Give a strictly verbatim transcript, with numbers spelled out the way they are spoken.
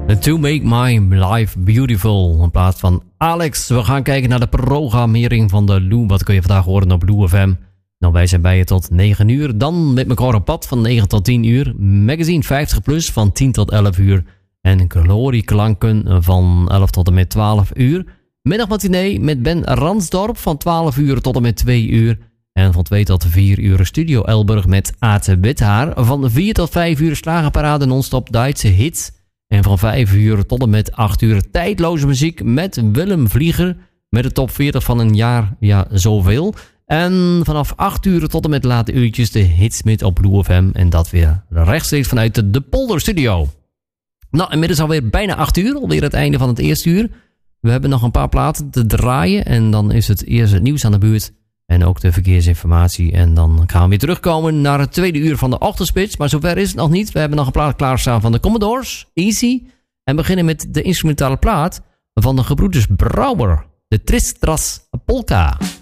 To Make My Life Beautiful. In plaats van Alex. We gaan kijken naar de programmering van de Lou. Wat kun je vandaag horen op Lou F M? Nou, wij zijn bij je tot negen uur. Dan met elkaar op pad van negen tot tien uur. Magazine vijftig plus van tien tot elf uur. En glorieklanken van elf tot en met twaalf uur. Middagmatinee met Ben Ransdorp van twaalf uur tot en met twee uur. En van twee tot vier uur Studio Elburg met Aad Withaar. Van vier tot vijf uur Slagerparade non-stop Duitse hits. En van vijf uur tot en met acht uur tijdloze muziek met Willem Vlieger. Met de top veertig van een jaar, ja, zoveel. En vanaf acht uur tot en met late uurtjes de hitsmid op Blue F M. En dat weer rechtstreeks vanuit de, de Polder Studio. Nou, inmiddels alweer bijna acht uur. Alweer het einde van het eerste uur. We hebben nog een paar platen te draaien. En dan is het eerst het nieuws aan de beurt. En ook de verkeersinformatie. En dan gaan we weer terugkomen naar het tweede uur van de ochtendspits. Maar zover is het nog niet. We hebben nog een plaat klaarstaan van de Commodores. Easy. En beginnen met de instrumentale plaat van de gebroeders Brouwer. De Tristras Polka.